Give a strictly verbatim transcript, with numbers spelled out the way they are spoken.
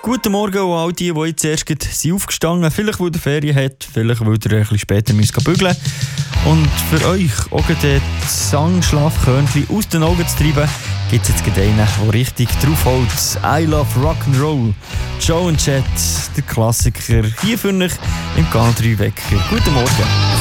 Guten Morgen an all die, die jetzt erst gerade sind aufgestanden. Vielleicht, weil ihr Ferien hat, vielleicht, weil ihr ein bisschen später müsst bügeln müsst. Und für euch auch den Sangschlafkörnchen aus den Augen zu treiben, gibt es jetzt gerade einen, der richtig draufholt. I Love Rock'n'Roll. Joe und Jet, der Klassiker, hier für euch im Kanal drei Wecker. Guten Morgen.